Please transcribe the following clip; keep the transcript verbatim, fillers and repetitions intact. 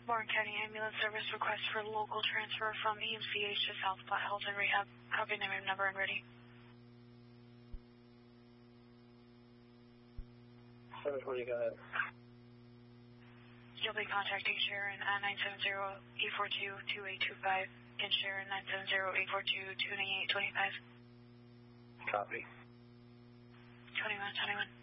Warren County Ambulance Service request for local transfer from E M C H to South Platte Health and Rehab. Copy name and number and ready. seven twenty, go ahead. You'll be contacting Sharon at nine seven zero, eight four two, two eight two five and Sharon nine seven zero, eight four two, two nine eight two five. Copy. twenty-one twenty-one.